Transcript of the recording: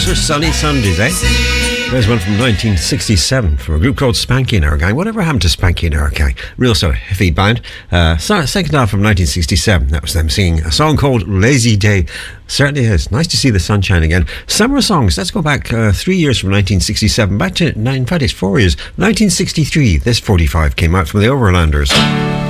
for sunny Sundays, eh? There's one from 1967 from a group called Spanky and Our Gang. Whatever happened to Spanky and Our Gang? Real sort of heavy band. Second half from 1967. That was them singing a song called Lazy Day. Certainly is. Nice to see the sunshine again. Summer songs. Let's go back 3 years from 1967. Back to, in fact, it's 4 years. 1963. This 45 came out from the Overlanders.